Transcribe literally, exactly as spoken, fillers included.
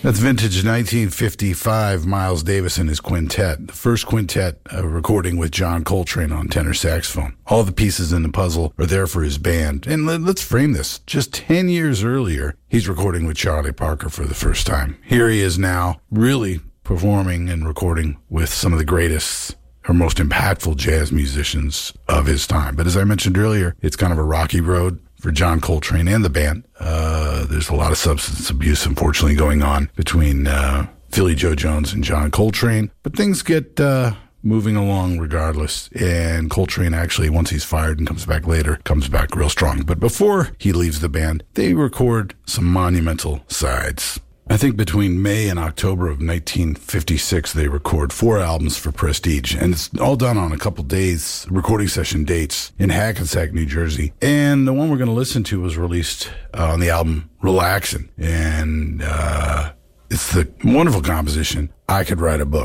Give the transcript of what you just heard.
That's vintage nineteen fifty-five Miles Davis and his quintet. The first quintet uh, recording with John Coltrane on tenor saxophone. All the pieces in the puzzle are there for his band. And let, let's frame this. Just ten years earlier, he's recording with Charlie Parker for the first time. Here he is now, really performing and recording with some of the greatest or most impactful jazz musicians of his time. But as I mentioned earlier, it's kind of a rocky road for John Coltrane and the band. Uh, there's a lot of substance abuse, unfortunately, going on between uh, Philly Joe Jones and John Coltrane. But things get uh, moving along regardless. And Coltrane actually, once he's fired and comes back later, comes back real strong. But before he leaves the band, they record some monumental sides. I think between May and October of nineteen fifty-six, they record four albums for Prestige. And it's all done on a couple days, recording session dates in Hackensack, New Jersey. And the one we're going to listen to was released uh, on the album Relaxin'. And uh, it's the wonderful composition, I Could Write a Book.